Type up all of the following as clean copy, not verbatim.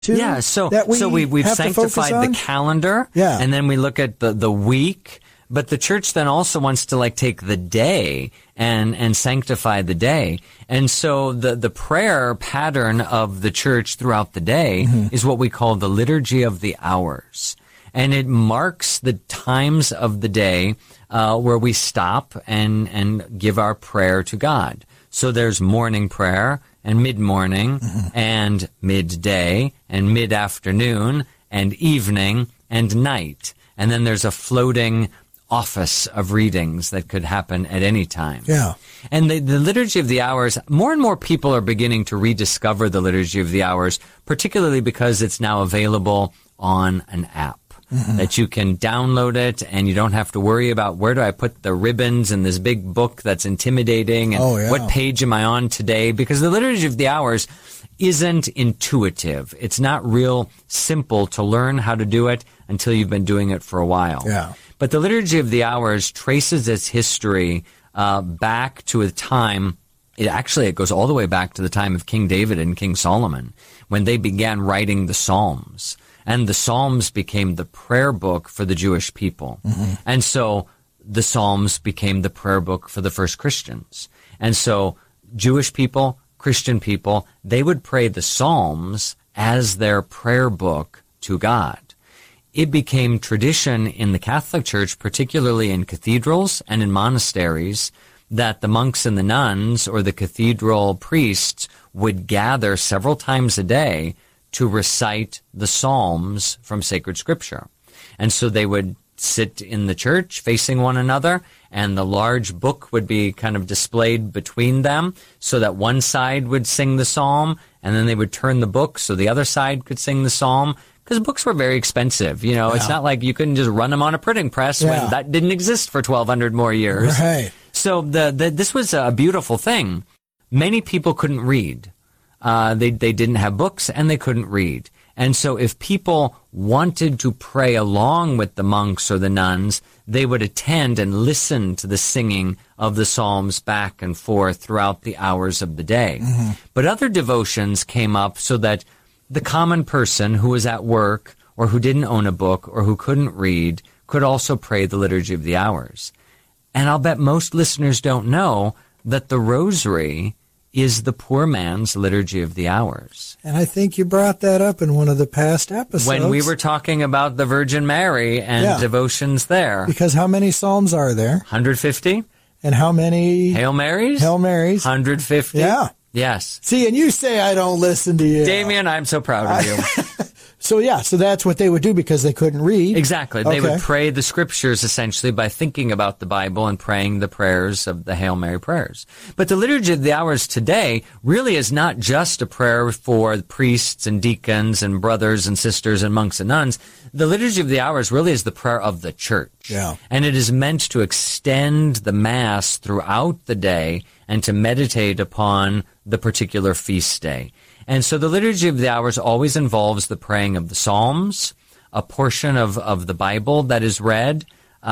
too? Yeah, so we've have to focus sanctified on? the calendar, Yeah. and then we look at the week, but the church then also wants to take the day and sanctify the day. And so the prayer pattern of the church throughout the day is what we call the Liturgy of the Hours. And it marks the times of the day where we stop and give our prayer to God. So there's morning prayer and mid-morning and midday and mid-afternoon and evening and night. And then there's a floating office of readings that could happen at any time. Yeah. And the Liturgy of the Hours, more and more people are beginning to rediscover the Liturgy of the Hours, particularly because it's now available on an app. That you can download it and you don't have to worry about where do I put the ribbons in this big book that's intimidating and what page am I on today? Because the Liturgy of the Hours isn't intuitive. It's not real simple to learn how to do it until you've been doing it for a while. Yeah. But the Liturgy of the Hours traces its history back to a time. It goes all the way back to the time of King David and King Solomon when they began writing the Psalms. And the Psalms became the prayer book for the Jewish people. And so the Psalms became the prayer book for the first Christians. And so Jewish people, Christian people, they would pray the Psalms as their prayer book to God. It became tradition in the Catholic Church, particularly in cathedrals and in monasteries, that the monks and the nuns or the cathedral priests would gather several times a day to recite the Psalms from sacred scripture. And so they would sit in the church facing one another, and the large book would be kind of displayed between them so that one side would sing the psalm, and then they would turn the book so the other side could sing the psalm, because books were very expensive. It's not like you couldn't just run them on a printing press when that didn't exist for 1,200 more years. Right. So this was a beautiful thing. Many people couldn't read. They didn't have books and they couldn't read. And so if people wanted to pray along with the monks or the nuns, they would attend and listen to the singing of the Psalms back and forth throughout the hours of the day. But other devotions came up so that the common person who was at work or who didn't own a book or who couldn't read could also pray the Liturgy of the Hours. And I'll bet most listeners don't know that the Rosary is the poor man's Liturgy of the Hours. And I think you brought that up in one of the past episodes. When we were talking about the Virgin Mary and devotions there. Because how many psalms are there? 150. And how many? Hail Marys? Hail Marys. 150. Yeah. Yes. See, and you say I don't listen to you. Damien, I'm so proud of you. So that's what they would do because they couldn't read. Exactly. They would pray the scriptures essentially by thinking about the Bible and praying the prayers of the Hail Mary prayers. But the Liturgy of the Hours today really is not just a prayer for priests and deacons and brothers and sisters and monks and nuns. The Liturgy of the Hours really is the prayer of the church. Yeah. And it is meant to extend the Mass throughout the day and to meditate upon the particular feast day. And so the Liturgy of the Hours always involves the praying of the Psalms, a portion of the Bible that is read,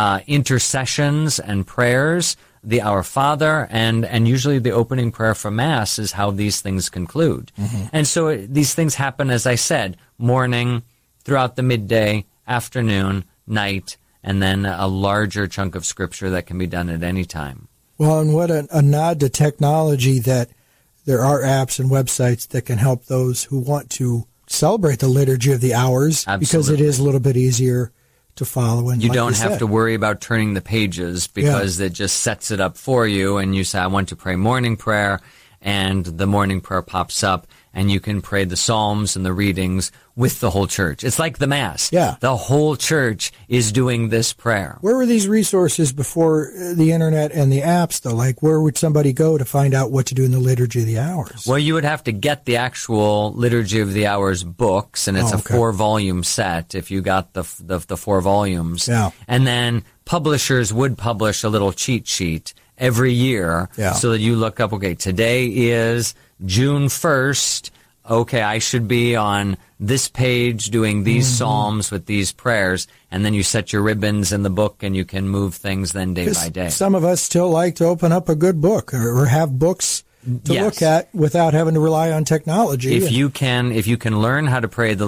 intercessions and prayers, the Our Father, and usually the opening prayer for Mass is how these things conclude. And so these things happen, as I said, morning, throughout the midday, afternoon, night, and then a larger chunk of Scripture that can be done at any time. Well, and what a nod to technology that there are apps and websites that can help those who want to celebrate the Liturgy of the Hours. Absolutely. Because it is a little bit easier to follow. And you don't have to worry about turning the pages because it just sets it up for you, and you say, I want to pray morning prayer, and the morning prayer pops up, and you can pray the Psalms and the readings with the whole church. It's like the Mass. Yeah. The whole church is doing this prayer. Where were these resources before the internet and the apps, though? Like, where would somebody go to find out what to do in the Liturgy of the Hours? Well, you would have to get the actual Liturgy of the Hours books, and it's a 4-volume set if you got the 4 volumes. Yeah. And then publishers would publish a little cheat sheet every year so that you look up, okay, today is June 1st. Okay, I should be on this page doing these psalms with these prayers, and then you set your ribbons in the book and you can move things then day by day. Some of us still like to open up a good book or have books to Yes. look at without having to rely on technology. If you can learn how to pray the